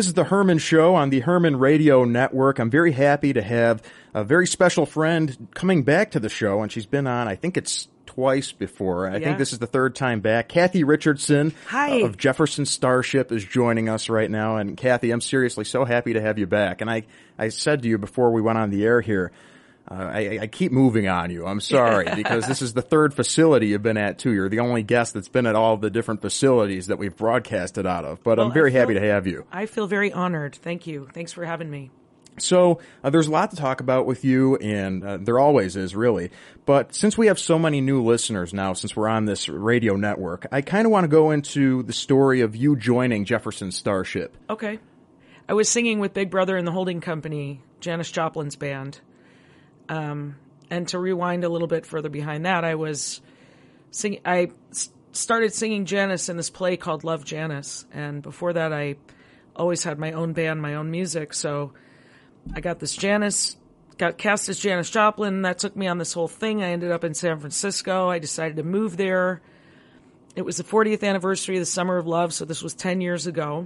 This is the Herman Show on the Herman Radio Network. I'm very happy to have a very special friend coming back to the show, and she's been on, I think it's twice before. I think this is the third time back. Kathy Richardson of Jefferson Starship is joining us right now. And Kathy, I'm seriously so happy to have you back. And I said to you before we went on the air here, I keep moving on you. I'm sorry, because this is the third facility you've been at, too. You're the only guest that's been at all the different facilities that we've broadcasted out of. But I'm very happy to have you. I feel very honored. Thank you. Thanks for having me. So there's a lot to talk about with you, and there always is, really. But since we have so many new listeners now, since we're on this radio network, I kind of want to go into the story of you joining Jefferson Starship. Okay. I was singing with Big Brother and the Holding Company, Janis Joplin's band. And to rewind a little bit further behind that, I started singing Janis in this play called Love, Janis. And before that, I always had my own band, my own music. So I got cast as Janis Joplin. That took me on this whole thing. I ended up in San Francisco. I decided to move there. It was the 40th anniversary of the Summer of Love. So this was 10 years ago.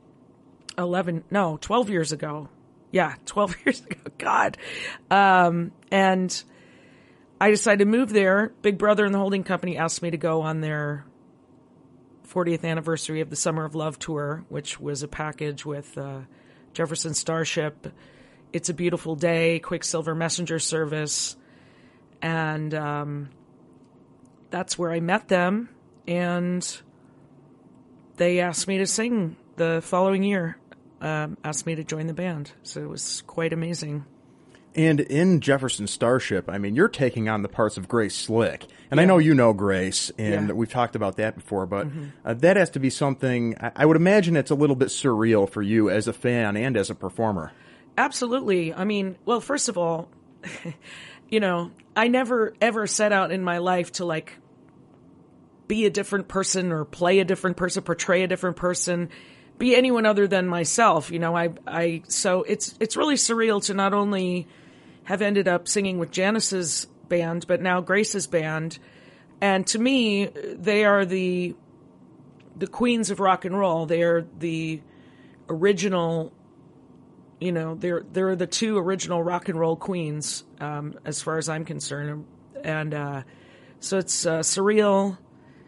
12 years ago. Yeah, 12 years ago. God. And I decided to move there. Big Brother and the Holding Company asked me to go on their 40th anniversary of the Summer of Love tour, which was a package with Jefferson Starship, It's a Beautiful Day, Quicksilver Messenger Service. And that's where I met them. And they asked me to sing the following year. Asked me to join the band. So it was quite amazing. And in Jefferson Starship, I mean, you're taking on the parts of Grace Slick. And I know you know Grace, and we've talked about that before, but that has to be something, I would imagine it's a little bit surreal for you as a fan and as a performer. Absolutely. I mean, well, first of all, I never ever set out in my life to be a different person or play a different person, portray a different person, be anyone other than myself. So it's really surreal to not only have ended up singing with Janis's band, but now Grace's band. And to me, they are the queens of rock and roll. They are the original, they're the two original rock and roll queens, as far as I'm concerned. And, so it's, surreal.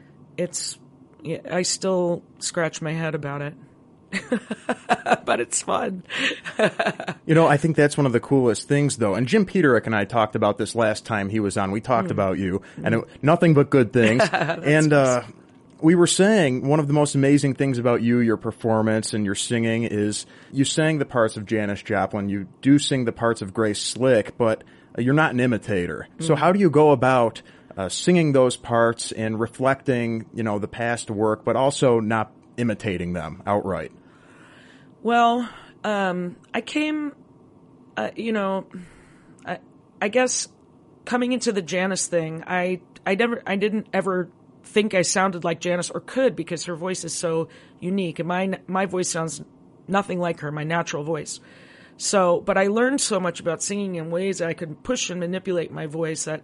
I still scratch my head about it. But it's fun. I think that's one of the coolest things, though. And Jim Peterick and I talked about this last time he was on. We talked about you, and nothing but good things. And we were saying one of the most amazing things about you, your performance and your singing, is you sang the parts of Janis Joplin. You do sing the parts of Grace Slick, but you're not an imitator. So how do you go about singing those parts and reflecting, the past work, but also not imitating them outright? Well, I came, I guess coming into the Janis thing, I didn't ever think I sounded like Janis, or could, because her voice is so unique, and my voice sounds nothing like her, my natural voice. So, but I learned so much about singing in ways that I could push and manipulate my voice that,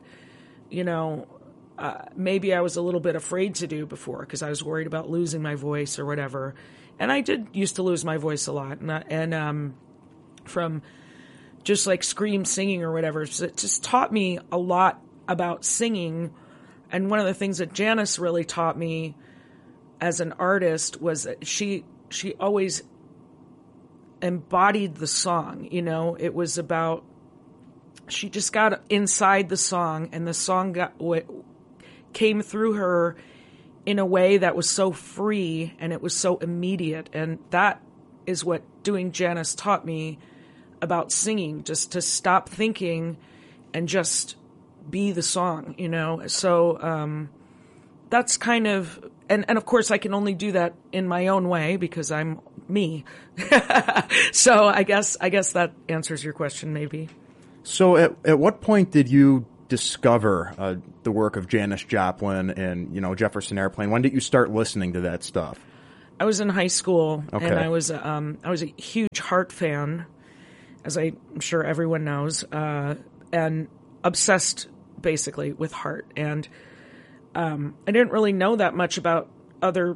maybe I was a little bit afraid to do before, because I was worried about losing my voice or whatever. And I did used to lose my voice a lot. And from just scream singing or whatever, so it just taught me a lot about singing. And one of the things that Janis really taught me as an artist was that she always embodied the song. It was about, she just got inside the song, and the song came through her in a way that was so free, and it was so immediate. And that is what doing Janis taught me about singing, just to stop thinking and just be the song, So that's kind of, and of course I can only do that in my own way because I'm me. So I guess that answers your question, maybe. So at what point did you discover the work of Janis Joplin and, Jefferson Airplane? When did you start listening to that stuff? I was in high school, okay. And I was a huge Heart fan, as I'm sure everyone knows, and obsessed basically with Heart. And I didn't really know that much about other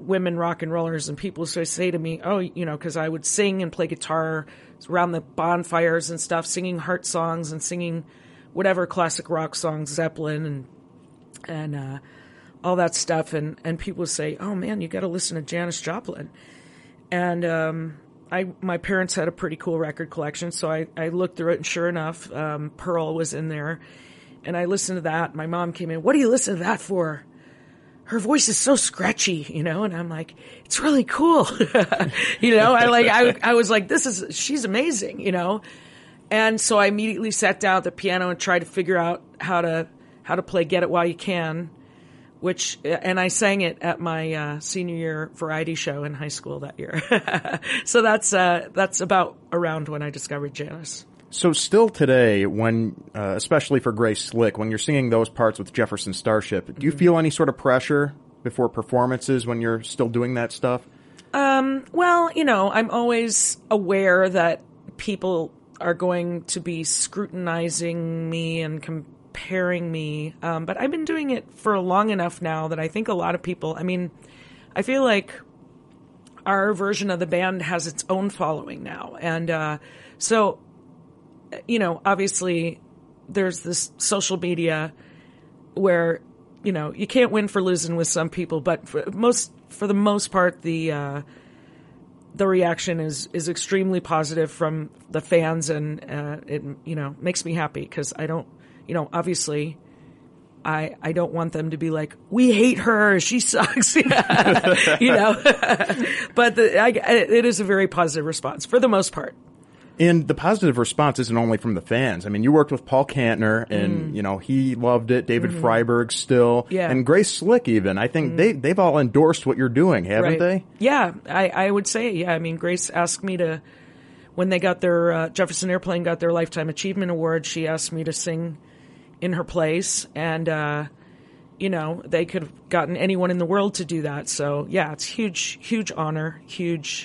women rock and rollers, and people would say to me, oh, because I would sing and play guitar around the bonfires and stuff, singing heart songs and singing whatever classic rock songs, Zeppelin and all that stuff. And people would say, oh man, you got to listen to Janis Joplin. And my parents had a pretty cool record collection, so I looked through it, and sure enough, Pearl was in there. And I listened to that. My mom came in, what do you listen to that for? Her voice is so scratchy, and I'm like, it's really cool. I was like, she's amazing, And so I immediately sat down at the piano and tried to figure out how to play Get It While You Can, and I sang it at my senior year variety show in high school that year. So that's about around when I discovered Janis. So still today, when, especially for Grace Slick, when you're singing those parts with Jefferson Starship, do you feel any sort of pressure before performances when you're still doing that stuff? Well, I'm always aware that people are going to be scrutinizing me and comparing me. But I've been doing it for long enough now that I think a lot of people, I feel like our version of the band has its own following now. And, so, obviously there's this social media where, you can't win for losing with some people, but for the most part, the reaction is extremely positive from the fans, and, it, makes me happy because I don't, obviously I don't want them to be like, we hate her, she sucks, but it is a very positive response for the most part. And the positive response isn't only from the fans. You worked with Paul Kantner, and, he loved it. David Freiberg still. Yeah. And Grace Slick even. I think they've all endorsed what you're doing, haven't they? Yeah, I would say, yeah. Grace asked me to, when they got their, Jefferson Airplane got their Lifetime Achievement Award, she asked me to sing in her place. And, they could have gotten anyone in the world to do that. So, yeah, it's huge honor, huge,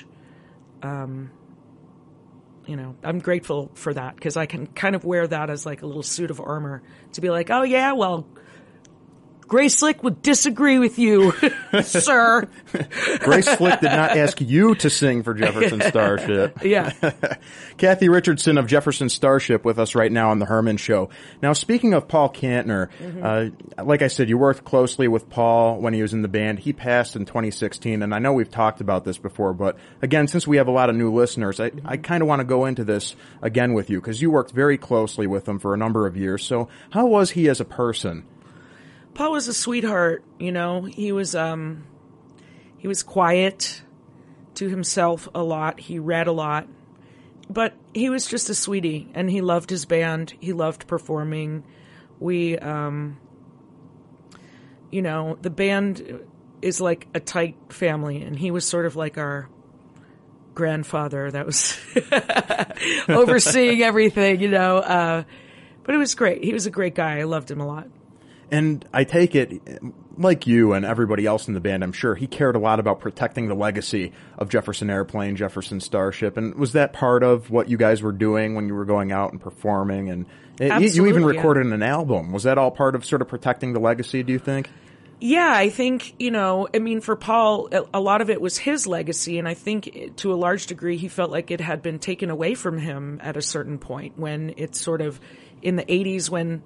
I'm grateful for that because I can kind of wear that as like a little suit of armor to be like, oh yeah, well, Grace Slick would disagree with you, sir. Grace Slick did not ask you to sing for Jefferson Starship. Yeah. Kathy Richardson of Jefferson Starship with us right now on The Herman Show. Now, speaking of Paul Kantner, like I said, you worked closely with Paul when he was in the band. He passed in 2016, and I know we've talked about this before, but again, since we have a lot of new listeners, I kind of want to go into this again with you because you worked very closely with him for a number of years. So how was he as a person? Paul was a sweetheart, he was quiet to himself a lot. He read a lot, but he was just a sweetie, and he loved his band. He loved performing. We, the band is like a tight family, and he was sort of like our grandfather that was overseeing everything, but it was great. He was a great guy. I loved him a lot. And I take it, like you and everybody else in the band, I'm sure, he cared a lot about protecting the legacy of Jefferson Airplane, Jefferson Starship. And was that part of what you guys were doing when you were going out and performing? And you even recorded an album. Was that all part of sort of protecting the legacy, do you think? Yeah, I think, for Paul, a lot of it was his legacy. And I think to a large degree, he felt like it had been taken away from him at a certain point when it's sort of in the 80s when,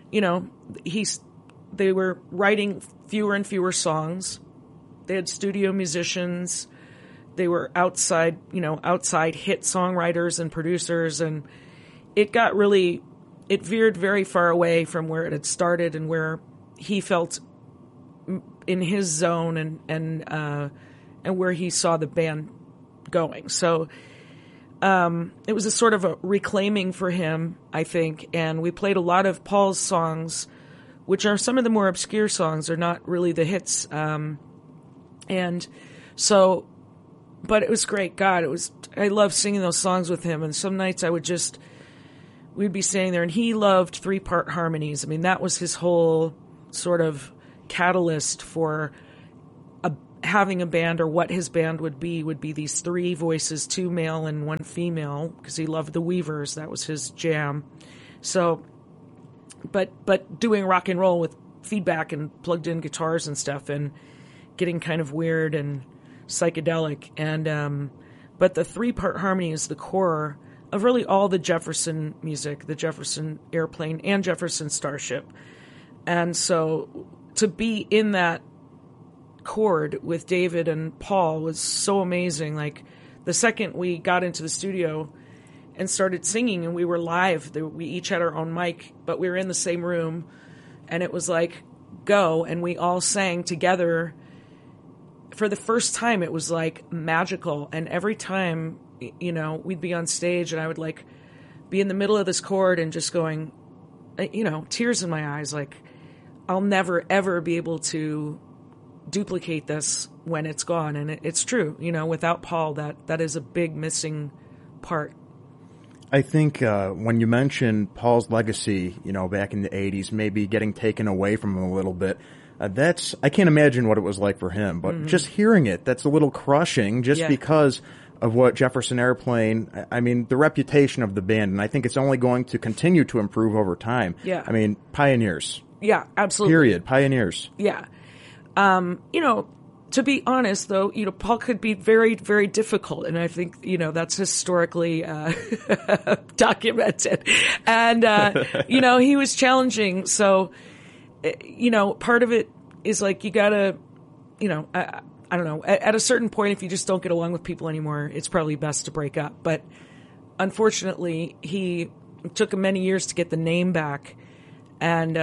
they were writing fewer and fewer songs. They had studio musicians. They were outside hit songwriters and producers. And it veered very far away from where it had started and where he felt in his zone and where he saw the band going. So, it was a sort of a reclaiming for him, I think. And we played a lot of Paul's songs, which are some of the more obscure songs, are not really the hits. And so, but it was great. God, I loved singing those songs with him. And some nights we'd be standing there and he loved 3-part harmonies. That was his whole sort of catalyst for having a band, or what his band would be these 3 voices, 2 male and 1 female, because he loved the Weavers. That was his jam. So, but doing rock and roll with feedback and plugged in guitars and stuff. And getting kind of weird and psychedelic. And but the 3-part harmony is the core of really all the Jefferson music, the Jefferson Airplane and Jefferson Starship. And so to be in that chord with David and Paul was so amazing. Like, the second we got into the studio and started singing and we were live, we each had our own mic, but we were in the same room, and it was like, go, and we all sang together. For the first time, it was like magical. And every time, you know, we'd be on stage and I would like be in the middle of this chord and just going, you know, tears in my eyes, like, I'll never ever be able to duplicate this when it's gone. And it's true, you know, without Paul, that is a big missing part. I think when you mention Paul's legacy, you know, back in the 80s, maybe getting taken away from him a little bit, I can't imagine what it was like for him, but just hearing it, that's a little crushing just because of what Jefferson Airplane, I mean, the reputation of the band, and I think it's only going to continue to improve over time. Yeah. I mean, pioneers. Yeah, absolutely. Period. Pioneers. Yeah. You know, to be honest, though, you know, Paul could be very, very difficult. And I think, you know, that's historically documented. And, you know, he was challenging. So, you know, part of it is like you got to, you know, I don't know, at a certain point, if you just don't get along with people anymore, it's probably best to break up. But unfortunately, he took him many years to get the name back. And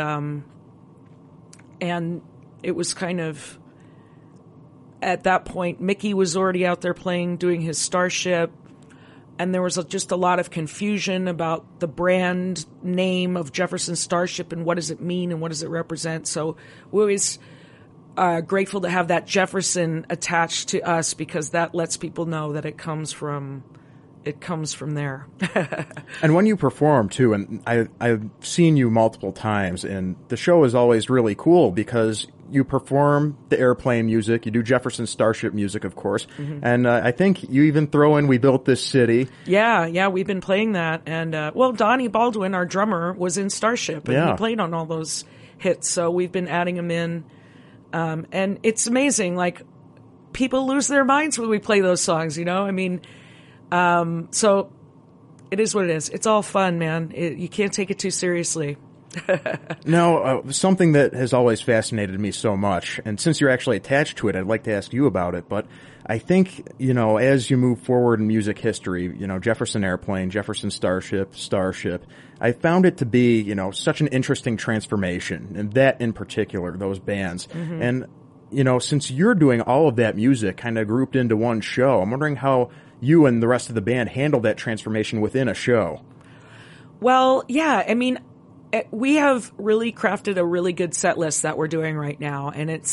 it was kind of, at that point, Mickey was already out there playing, doing his Starship, and there was just a lot of confusion about the brand name of Jefferson Starship and what does it mean and what does it represent. So we're always grateful to have that Jefferson attached to us, because that lets people know that it comes from there. And when you perform too, and I've seen you multiple times, and the show is always really cool because you perform the Airplane music, you do Jefferson Starship music, of course, and I think you even throw in "We Built This City." Yeah, we've been playing that, and well, Donnie Baldwin, our drummer, was in Starship, and he played on all those hits, so we've been adding him in, and it's amazing. Like, people lose their minds when we play those songs, you know. I mean, so it is what it is. It's all fun, man. You can't take it too seriously. Now, something that has always fascinated me so much, and since you're actually attached to it, I'd like to ask you about it, but I think, you know, as you move forward in music history, you know, Jefferson Airplane, Jefferson Starship, I found it to be, you know, such an interesting transformation, and that in particular, those bands. And, you know, since you're doing all of that music kind of grouped into one show, I'm wondering how you and the rest of the band handle that transformation within a show. Well, yeah, I mean, we have really crafted a really good set list that we're doing right now, and it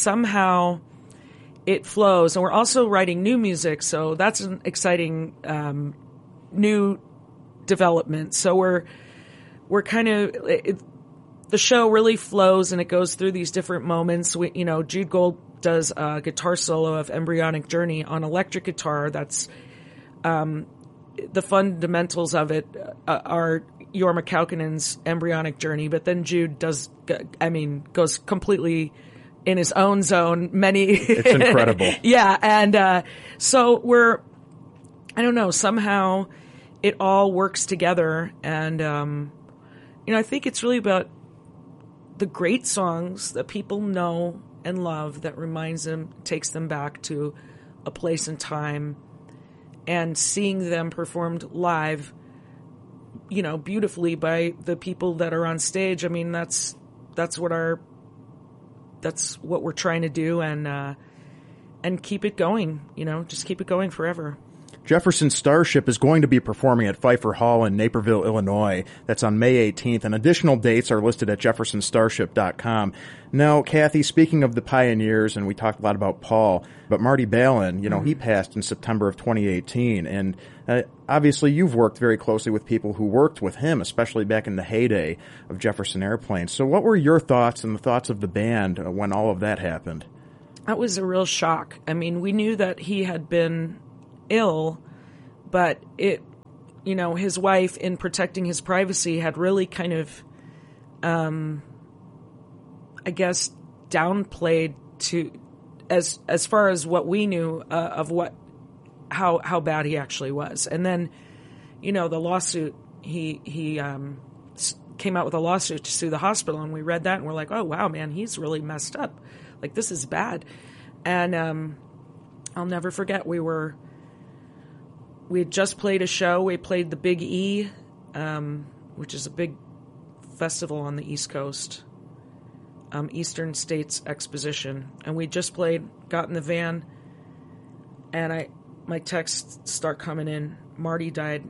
flows. And we're also writing new music, so that's an exciting new development. So we're kind of, the show really flows, and it goes through these different moments. You know, Jude Gold does a guitar solo of Embryonic Journey on electric guitar. That's the fundamentals of it are Jorma Kaukonen's Embryonic Journey, but then Jude goes completely in his own zone. It's incredible. Yeah. And, so I don't know, somehow it all works together. And, you know, I think it's really about the great songs that people know and love that takes them back to a place and time, and seeing them performed live, you know, beautifully by the people that are on stage. I mean, that's what we're trying to do, and keep it going, you know, just keep it going forever. Jefferson Starship is going to be performing at Pfeiffer Hall in Naperville, Illinois. That's on May 18th, and additional dates are listed at jeffersonstarship.com. Now, Kathy, speaking of the pioneers, and we talked a lot about Paul, but Marty Balin, you know, he passed in September of 2018, and obviously you've worked very closely with people who worked with him, especially back in the heyday of Jefferson Airplane. So what were your thoughts and the thoughts of the band when all of that happened? That was a real shock. I mean, we knew that he had been ill, but you know, his wife, in protecting his privacy, had really kind of, I guess, downplayed as far as what we knew of how bad he actually was. And then, the lawsuit, he came out with a lawsuit to sue the hospital, and we read that and we're like, oh wow, man, he's really messed up. Like, this is bad. And I'll never forget, we had just played a show. We played the Big E, which is a big festival on the East Coast, Eastern States Exposition. And we just got in the van, and my texts start coming in. Marty died,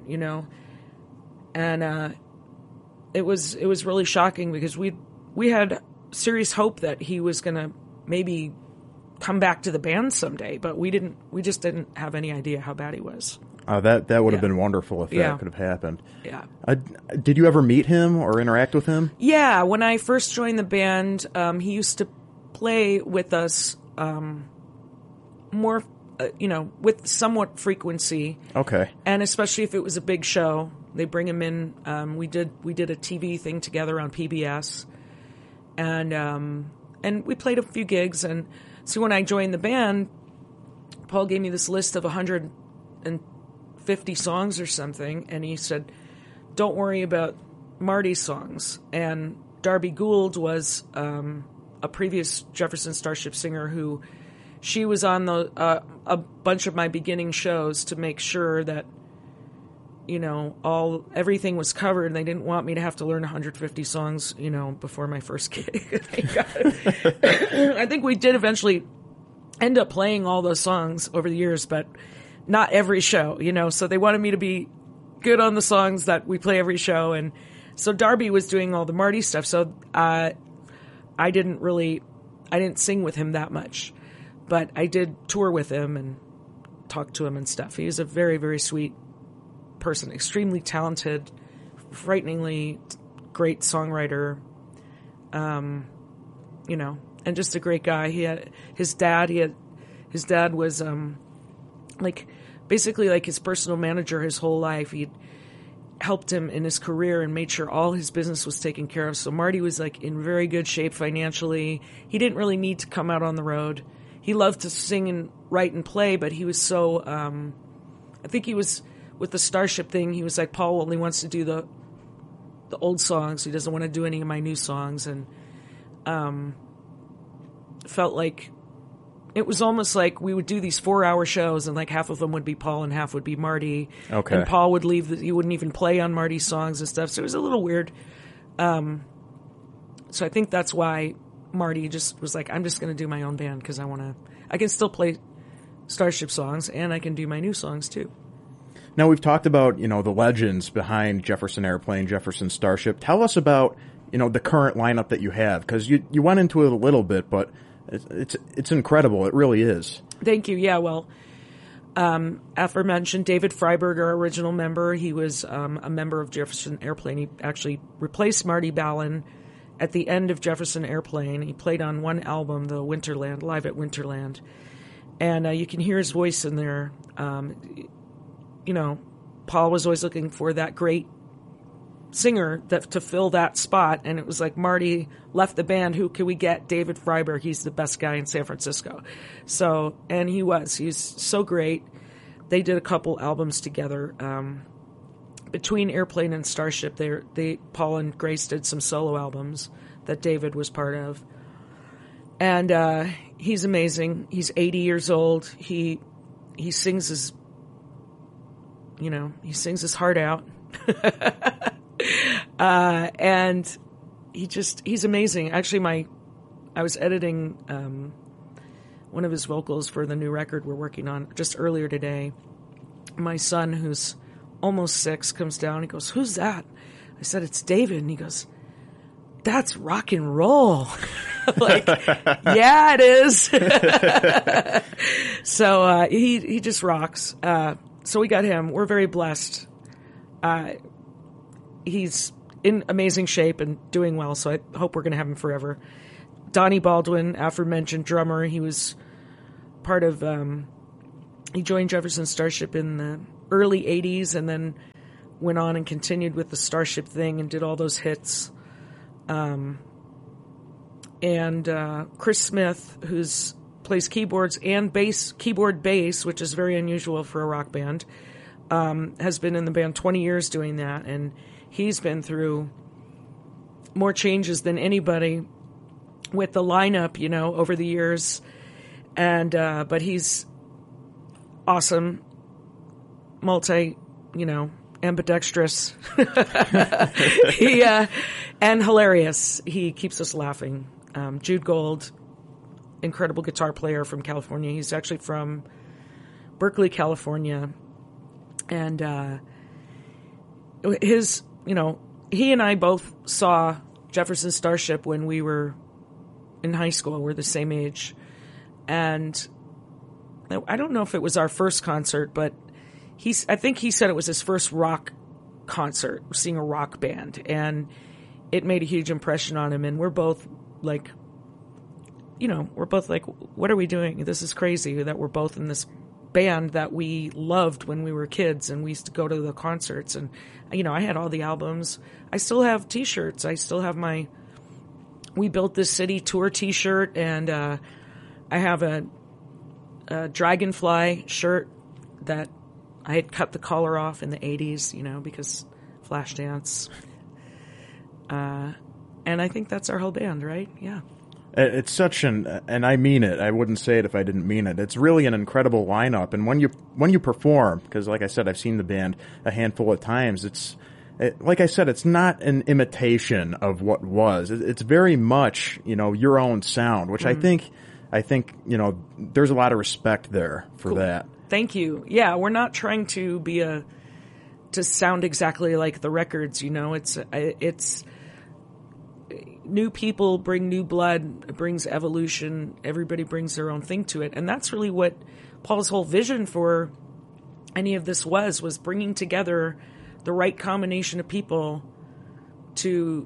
and it was really shocking because we had serious hope that he was going to maybe come back to the band someday, but we just didn't have any idea how bad he was. That would have been wonderful if that could have happened. Yeah. Did you ever meet him or interact with him? Yeah. When I first joined the band, he used to play with us more, with somewhat frequency. Okay. And especially if it was a big show, they bring him in. We did a TV thing together on PBS, and we played a few gigs. And so when I joined the band, Paul gave me this list of 150 songs or something, and he said, don't worry about Marty's songs. And Darby Gould was a previous Jefferson Starship singer who she was on a bunch of my beginning shows to make sure that everything was covered, and they didn't want me to have to learn 150 songs, before my first gig. I think we did eventually end up playing all those songs over the years, but not every show, so they wanted me to be good on the songs that we play every show. And so Darby was doing all the Marty stuff. So, I didn't sing with him that much, but I did tour with him and talk to him and stuff. He was a very, very sweet person, extremely talented, frighteningly great songwriter, and just a great guy. His dad was, basically like his personal manager his whole life. He'd helped him in his career and made sure all his business was taken care of. So Marty was in very good shape financially. He didn't really need to come out on the road. He loved to sing and write and play, but he was so, I think he was, with the Starship thing, he was like, Paul only wants to do the old songs. He doesn't want to do any of my new songs. And felt like it was almost like we would do these 4-hour shows, and half of them would be Paul and half would be Marty. Okay. And Paul would leave. He wouldn't even play on Marty's songs and stuff. So it was a little weird. So I think that's why Marty just was like, I'm just going to do my own band because I can still play Starship songs and I can do my new songs too. Now, we've talked about, the legends behind Jefferson Airplane, Jefferson Starship. Tell us about, the current lineup that you have, because you went into it a little bit, but it's incredible. It really is. Thank you. Yeah, well, aforementioned David Freiberg, our original member, he was a member of Jefferson Airplane. He actually replaced Marty Ballin at the end of Jefferson Airplane. He played on one album, the Winterland, Live at Winterland. And you can hear his voice in there. Paul was always looking for that great singer to fill that spot, and it was like Marty left the band. Who can we get? David Freiberg. He's the best guy in San Francisco. So, and he's so great. They did a couple albums together. Between Airplane and Starship, Paul and Grace did some solo albums that David was part of. And he's amazing. He's 80 years old. He sings his his heart out. And he's amazing. Actually, I was editing one of his vocals for the new record we're working on just earlier today. My son, who's almost 6, comes down. He goes, "Who's that?" I said, "It's David." And he goes, "That's rock and roll." Yeah, it is. So he just rocks. So we got him. We're very blessed. He's in amazing shape and doing well, so I hope we're going to have him forever. Donnie Baldwin, aforementioned drummer, he was part of, he joined Jefferson Starship in the early 80s and then went on and continued with the Starship thing and did all those hits. And Chris Smith, who's plays keyboards and bass, keyboard bass, which is very unusual for a rock band, has been in the band 20 years doing that, and he's been through more changes than anybody with the lineup, over the years. And, but he's awesome, ambidextrous. And hilarious. He keeps us laughing. Jude Gold, incredible guitar player from California. He's actually from Berkeley, California. And, he and I both saw Jefferson Starship when we were in high school. We're the same age. And I don't know if it was our first concert, but I think he said it was his first rock concert, seeing a rock band. And it made a huge impression on him. And we're both like, what are we doing? This is crazy that we're both in this band that we loved when we were kids, and we used to go to the concerts. And, I had all the albums. I still have t-shirts. I still have We Built This City tour t-shirt, and I have a Dragonfly shirt that I had cut the collar off in the 80s, because Flashdance. And I think that's our whole band, right? Yeah. It's such and I mean it. I wouldn't say it if I didn't mean it. It's really an incredible lineup. And when you perform, because like I said, I've seen the band a handful of times, like I said, it's not an imitation of what was. It's very much, your own sound, which I think, there's a lot of respect there for that. Thank you. Yeah, we're not trying to to sound exactly like the records, it's new people bring new blood, it brings evolution, everybody brings their own thing to it. And that's really what Paul's whole vision for any of this was bringing together the right combination of people to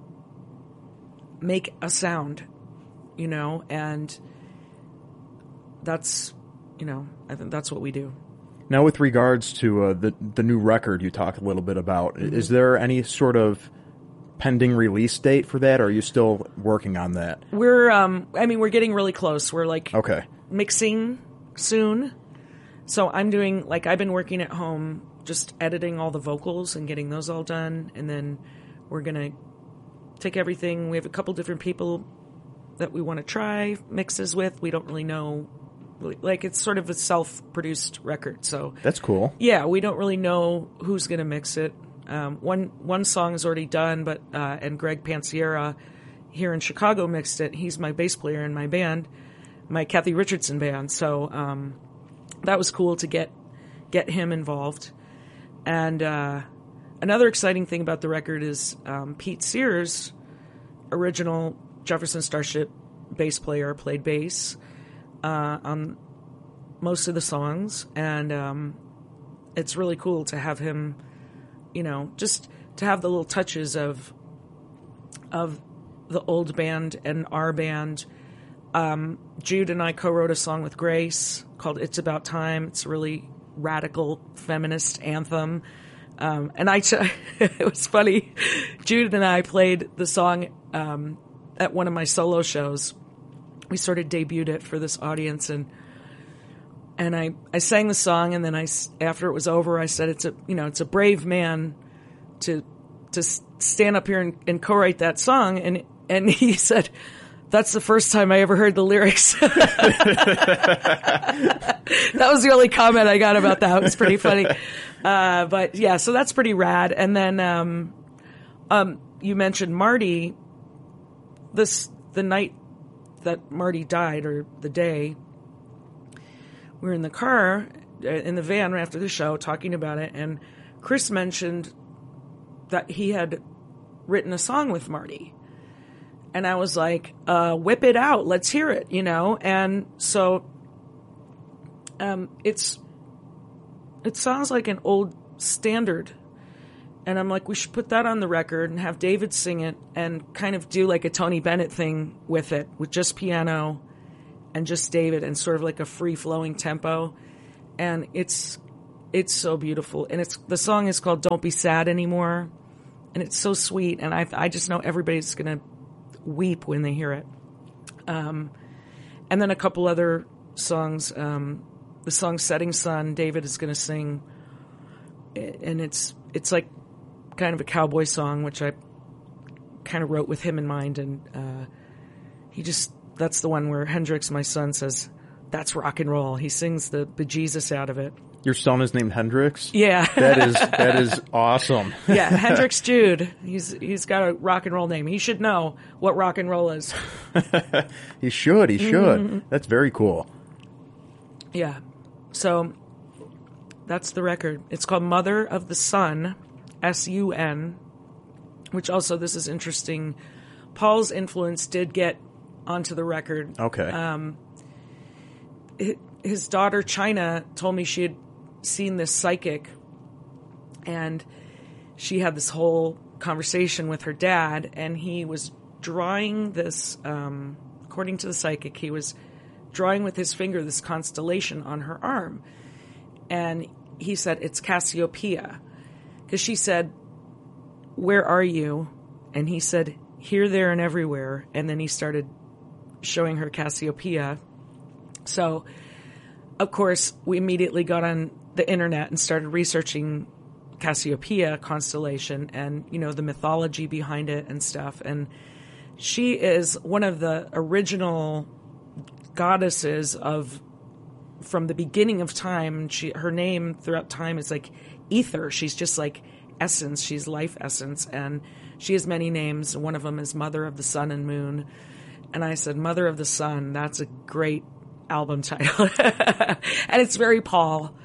make a sound, and that's, I think that's what we do. Now, with regards to the new record you talked a little bit about, is there any sort of pending release date for that, or are you still working on that? We're we're getting really close. We're okay, mixing soon. So I've been working at home, just editing all the vocals and getting those all done. And then we're going to take everything. We have a couple different people that we want to try mixes with. We don't really know, it's sort of a self-produced record. So that's cool. Yeah. We don't really know who's going to mix it. One song is already done, but and Greg Pansiera here in Chicago mixed it. He's my bass player in my band, my Kathy Richardson band. So that was cool to get him involved. And another exciting thing about the record is Pete Sears, original Jefferson Starship bass player, played bass on most of the songs, and it's really cool to have him. Just to have the little touches of the old band and our band. Jude and I co-wrote a song with Grace called It's About Time. It's a really radical feminist anthem. And it was funny. Jude and I played the song at one of my solo shows. We sort of debuted it for this audience, and I sang the song, and then after it was over, I said, it's a brave man to stand up here and co-write that song. And he said, that's the first time I ever heard the lyrics. That was the only comment I got about that. It was pretty funny. But yeah, so that's pretty rad. And then, you mentioned Marty. The night that Marty died, or the day, we were in the car, in the van after the show, talking about it, and Chris mentioned that he had written a song with Marty. And I was like, whip it out, let's hear it, And so it sounds like an old standard. And I'm like, we should put that on the record and have David sing it and kind of do like a Tony Bennett thing with it, with just piano and just David, and sort of like a free-flowing tempo. And it's so beautiful. And the song is called Don't Be Sad Anymore. And it's so sweet. And I just know everybody's going to weep when they hear it. And And then a couple other songs. The song Setting Sun, David is going to sing. And it's like kind of a cowboy song, which I kind of wrote with him in mind. And that's the one where Hendrix, my son, says, "That's rock and roll." He sings the bejesus out of it. Your son is named Hendrix? Yeah. That is awesome. Yeah, Hendrix Jude. He's got a rock and roll name. He should know what rock and roll is. He should. Mm-hmm. That's very cool. Yeah. So that's the record. It's called Mother of the Sun, S-U-N, which also, this is interesting, Paul's influence did get onto the record. Okay. His daughter, China, told me she had seen this psychic, and she had this whole conversation with her dad, and he was drawing this, according to the psychic, he was drawing with his finger this constellation on her arm. And he said, "It's Cassiopeia." Because she said, "Where are you?" And he said, "Here, there, and everywhere." And then he started showing her Cassiopeia. So, of course, we immediately got on the internet and started researching Cassiopeia constellation and, the mythology behind it and stuff. And she is one of the original goddesses from the beginning of time. Her name throughout time is like ether. She's just like essence. She's life essence. And she has many names. One of them is Mother of the Sun and Moon. And I said, Mother of the Sun, that's a great album title. And it's very Paul.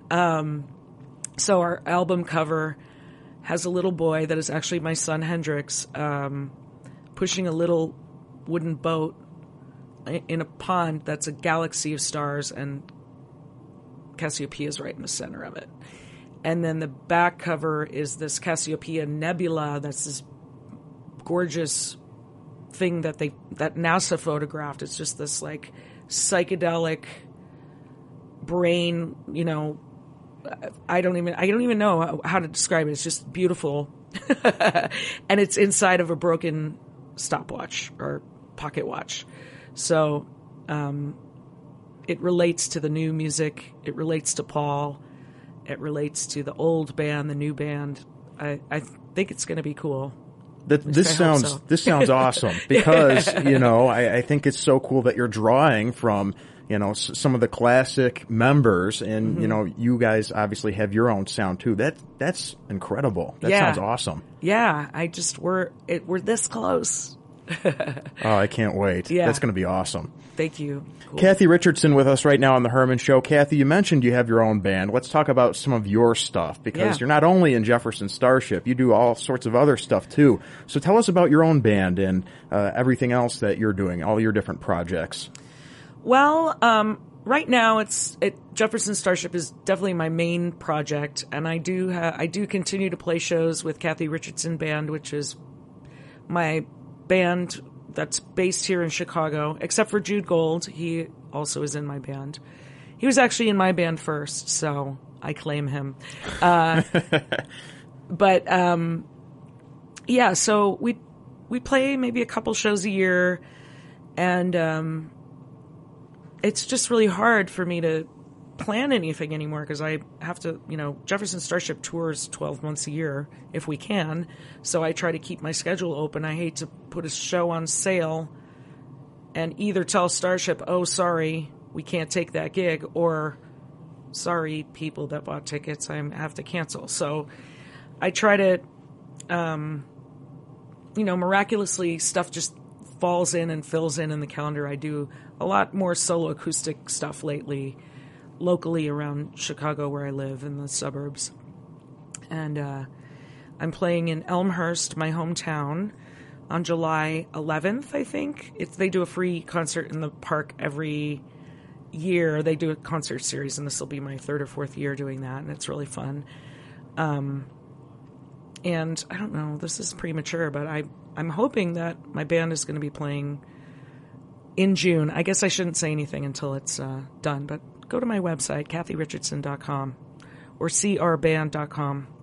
So our album cover has a little boy that is actually my son Hendrix, pushing a little wooden boat in a pond that's a galaxy of stars, and Cassiopeia is right in the center of it. And then the back cover is this Cassiopeia nebula. That's this gorgeous thing that NASA photographed. It's just this like psychedelic brain, I don't even know how to describe it. It's just beautiful. And it's inside of a broken stopwatch or pocket watch. So, it relates to the new music. It relates to Paul. It relates to the old band, the new band. I think it's going to be cool. This sounds awesome because, I think it's so cool that you're drawing from, some of the classic members and, Mm-hmm. You guys obviously have your own sound too. That's incredible. That sounds awesome. Yeah. We're this close. Oh, I can't wait. Yeah. That's going to be awesome. Thank you. Cool. Kathy Richardson with us right now on The Herman Show. Kathy, you mentioned you have your own band. Let's talk about some of your stuff because you're not only in Jefferson Starship, you do all sorts of other stuff too. So tell us about your own band and everything else that you're doing, all your different projects. Well, right now Jefferson Starship is definitely my main project, and I do continue to play shows with Kathy Richardson Band, which is my band that's based here in Chicago, except for Jude Gold. He also is in my band. He was actually in my band first, so I claim him. But so we play maybe a couple shows a year, and it's just really hard for me to plan anything anymore because I have to, Jefferson Starship tours 12 months a year if we can. So I try to keep my schedule open. I hate to put a show on sale and either tell Starship, "Oh, sorry, we can't take that gig," or "Sorry, people that bought tickets, I have to cancel." So I try to, miraculously stuff just falls in and fills in the calendar. I do a lot more solo acoustic stuff lately, locally around Chicago where I live in the suburbs. And I'm playing in Elmhurst, my hometown, on July 11th, I think. They do a free concert in the park every year. They do a concert series, and this will be my third or fourth year doing that, and it's really fun. And I don't know, this is premature, but I'm hoping that my band is going to be playing in June. I guess I shouldn't say anything until it's done, but go to my website, kathyrichandson.com or crband.com.